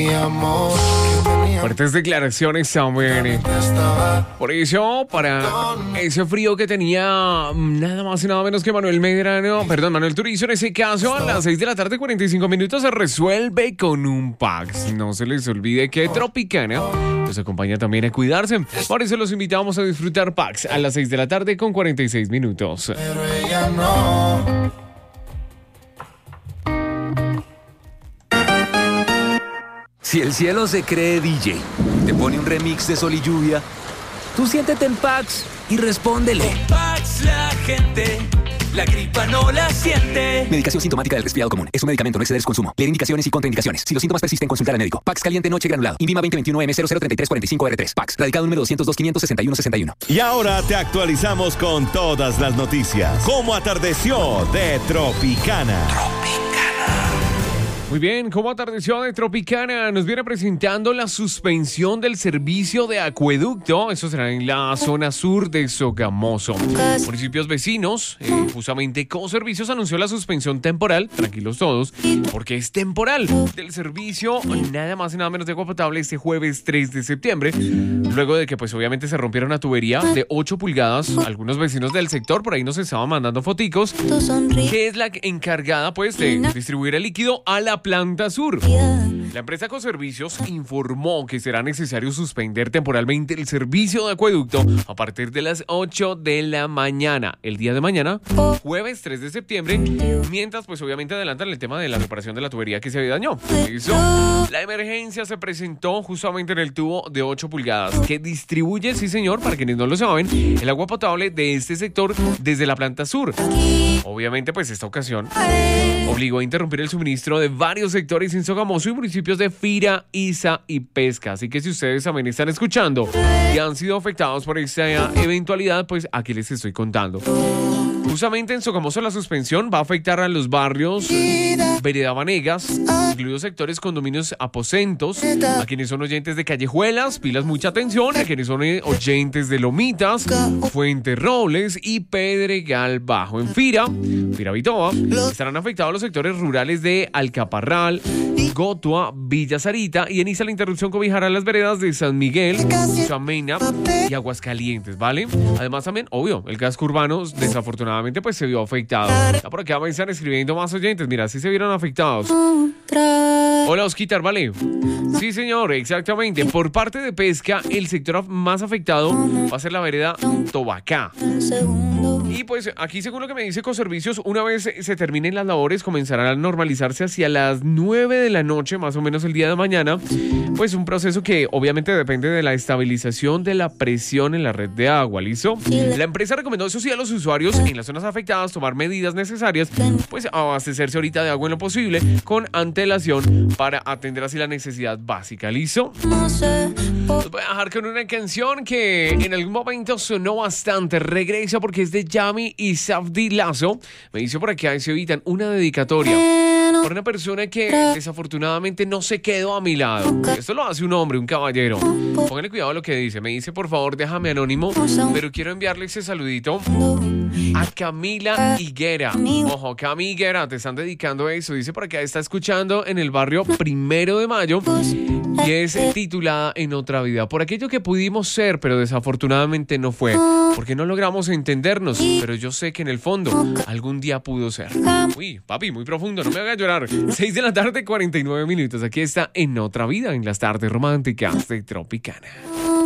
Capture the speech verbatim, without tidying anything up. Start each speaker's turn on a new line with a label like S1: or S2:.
S1: Fuertes declaraciones también. Por eso, para ese frío que tenía nada más y nada menos que Manuel Medrano, perdón, Manuel Turizo, en ese caso, a las seis de la tarde, cuarenta y cinco minutos, se resuelve con un Pax. No se les olvide que Tropicana los acompaña también a cuidarse. Por eso los invitamos a disfrutar Pax a las seis de la tarde con cuarenta y seis minutos.
S2: Pero ella no.
S3: Si el cielo se cree D J, te pone un remix de Sol y Lluvia, tú siéntete en Pax y respóndele.
S4: Con Pax la gente, la gripa no la siente.
S3: Medicación sintomática del resfriado común. Es un medicamento, no exceder su consumo. Leer indicaciones y contraindicaciones. Si los síntomas persisten, consultar al médico. Pax caliente noche granulado. Invima veinte veintiuno M cero cero treinta y tres cuarenta y cinco R tres. Pax. Radicado número doscientos dos quinientos sesenta y uno sesenta y uno.
S5: Y ahora te actualizamos con todas las noticias. ¿Cómo atardeció de Tropicana?
S1: Muy bien, como atardeció de Tropicana, nos viene presentando la suspensión del servicio de acueducto. Eso será en la zona sur de Sogamoso. Municipios vecinos, eh, justamente Coservicios anunció la suspensión temporal, tranquilos todos, porque es temporal, del servicio nada más y nada menos de agua potable este jueves tres de septiembre. Luego de que pues obviamente se rompieron una tubería de ocho pulgadas. Algunos vecinos del sector por ahí nos estaban mandando foticos, que es la encargada pues de distribuir el líquido a la planta sur. La empresa Coservicios informó que será necesario suspender temporalmente el servicio de acueducto a partir de las ocho de la mañana, el día de mañana, jueves tres de septiembre, mientras pues obviamente adelantan el tema de la reparación de la tubería que se había dañado. Eso, la emergencia se presentó justamente en el tubo de ocho pulgadas que distribuye, sí señor, para quienes no lo saben, el agua potable de este sector desde la planta sur. Obviamente pues esta ocasión obligó a interrumpir el suministro de varios sectores en Sogamoso y municipios de Fira, Iza y Pesca. Así que si ustedes también están escuchando y han sido afectados por esta eventualidad, pues aquí les estoy contando. Justamente en Sogamoso la suspensión va a afectar a los barrios Vereda Vanegas, incluidos sectores condominios aposentos, a quienes son oyentes de Callejuelas, pilas mucha atención, a quienes son oyentes de Lomitas, Fuente Robles y Pedregal Bajo. En Fira, Fira Vitoa, estarán afectados los sectores rurales de Alcaparral, Gotua, Villa Sarita, y en Iza la interrupción cobijará las veredas de San Miguel, Chamena y Aguascalientes, ¿vale? Además también, obvio, el casco urbano desafortunadamente pues se vio afectado. Ya por acá me están escribiendo más oyentes, mira, sí se vieron afectados. Hola, Osquitar, ¿vale? Sí, señor, exactamente. Por parte de Pesca, el sector más afectado va a ser la vereda Tobacá. Y pues aquí, según lo que me dice Coservicios, una vez se terminen las labores, comenzarán a normalizarse hacia las nueve de la noche, más o menos el día de mañana. Pues un proceso que obviamente depende de la estabilización de la presión en la red de agua, ¿listo? La empresa recomendó, eso sí, a los usuarios en las zonas afectadas tomar medidas necesarias, pues abastecerse ahorita de agua en lo posible con antelación para atender así la necesidad básica, ¿listo? Los voy a dejar con una canción que en algún momento sonó bastante. Regresa porque es de Yami y Safdie Lazo. Me dice por aquí, se evitan una dedicatoria para una persona que desafortunadamente no se quedó a mi lado. Esto lo hace un hombre, un caballero. Pónganle cuidado a lo que dice. Me dice, por favor, déjame anónimo, pero quiero enviarle ese saludito a Camila Higuera. Ojo, Cami Higuera, te están dedicando eso. Dice por acá, está escuchando en el barrio Primero de Mayo y es titulada En Otra Vida. Por aquello que pudimos ser, pero desafortunadamente no fue. Porque no logramos entendernos, pero yo sé que en el fondo algún día pudo ser. Uy, papi, muy profundo, no me hagas llorar. seis de la tarde, cuarenta y nueve minutos. Aquí está En Otra Vida, en las tardes románticas de Tropicana.